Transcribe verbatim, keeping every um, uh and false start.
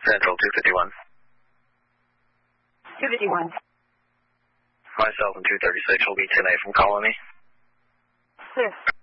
Central two fifty-one. two fifty-one. Myself and two thirty-six will be ten eight from Colony. Clear.